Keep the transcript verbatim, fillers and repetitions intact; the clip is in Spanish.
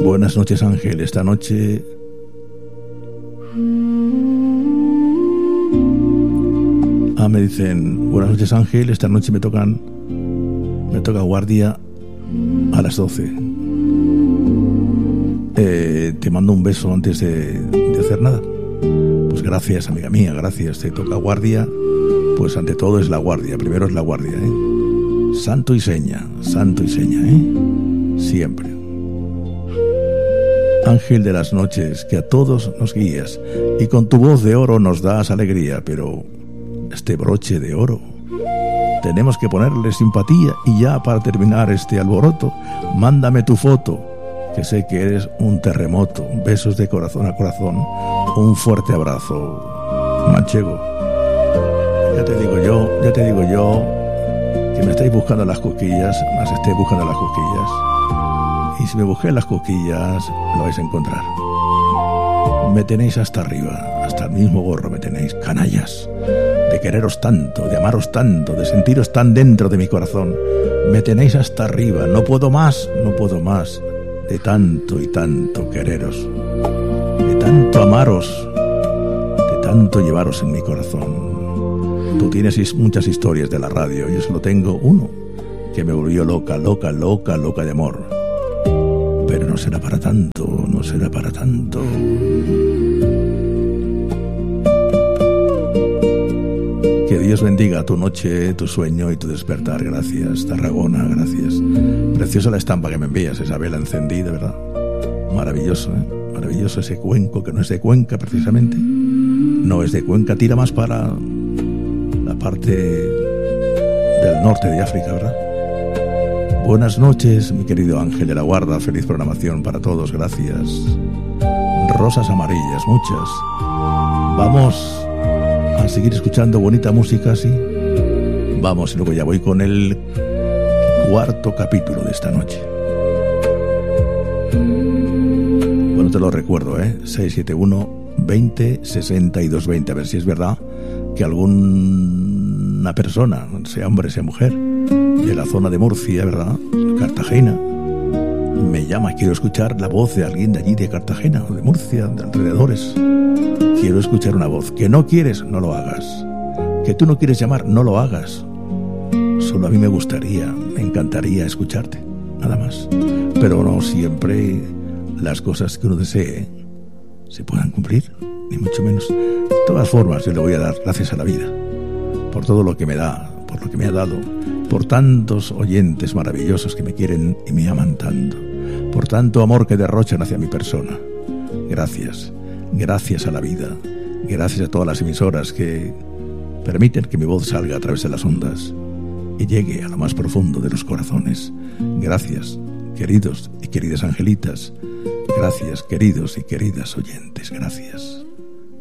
Buenas noches, Ángel. Esta noche ah, me dicen, buenas noches, Ángel. Esta noche me tocan me toca guardia a las doce. Eh, te mando un beso antes de, de hacer nada. Pues gracias, amiga mía, gracias. Te toca guardia. Pues ante todo es la guardia. Primero es la guardia, ¿eh? Santo y seña, santo y seña, ¿eh? Siempre. Ángel de las noches, que a todos nos guías, y con tu voz de oro nos das alegría, pero este broche de oro tenemos que ponerle simpatía. Y ya para terminar este alboroto, mándame tu foto, que sé que eres un terremoto. Besos de corazón a corazón, un fuerte abrazo, manchego. Ya te digo yo, ya te digo yo, que me estáis buscando las cosquillas, las estáis buscando las cosquillas. Y si me busqué las cosquillas, lo vais a encontrar. Me tenéis hasta arriba, hasta el mismo gorro me tenéis, canallas. De quereros tanto, de amaros tanto, de sentiros tan dentro de mi corazón. Me tenéis hasta arriba, no puedo más, no puedo más. De tanto y tanto quereros, de tanto amaros, de tanto llevaros en mi corazón. Tú tienes muchas historias de la radio, yo solo tengo uno, que me volvió loca, loca, loca, loca de amor. Pero no será para tanto, no será para tanto. Que Dios bendiga tu noche, tu sueño y tu despertar. Gracias, Tarragona, gracias. Preciosa la estampa que me envías, esa vela encendida, ¿verdad? Maravilloso, ¿eh? Maravilloso ese cuenco, que no es de Cuenca precisamente. No es de Cuenca, tira más para la parte del norte de África, ¿verdad? Buenas noches, mi querido Ángel de la Guarda. Feliz programación para todos, gracias. Rosas amarillas, muchas. Vamos a seguir escuchando bonita música, ¿sí? Vamos, y luego ya voy con el cuarto capítulo de esta noche. Bueno, te lo recuerdo, ¿eh? seis siete uno, veinte, sesenta y dos veinte. A ver si es verdad que alguna persona, sea hombre, sea mujer, de la zona de Murcia, ¿verdad? Cartagena, me llama. Quiero escuchar la voz de alguien de allí, de Cartagena o de Murcia, de alrededores. Quiero escuchar una voz. Que no quieres, no lo hagas. Que tú no quieres llamar, no lo hagas. Solo a mí me gustaría, me encantaría escucharte, nada más. Pero no siempre las cosas que uno desee se puedan cumplir, ni mucho menos. De todas formas, yo le voy a dar gracias a la vida por todo lo que me da, por lo que me ha dado, por tantos oyentes maravillosos que me quieren y me aman tanto, por tanto amor que derrochan hacia mi persona. Gracias, gracias a la vida, gracias a todas las emisoras que permiten que mi voz salga a través de las ondas y llegue a lo más profundo de los corazones. Gracias, queridos y queridas angelitas. Gracias, queridos y queridas oyentes. Gracias.